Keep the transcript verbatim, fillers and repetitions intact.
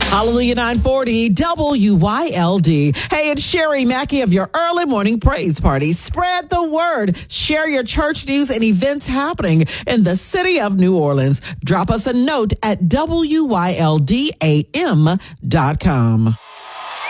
Hallelujah nine forty W Y L D. Hey, it's Sherry Mackey of your early morning praise party. Spread the word. Share your church news and events happening in the city of New Orleans. Drop us a note at W Y L D A M dot com.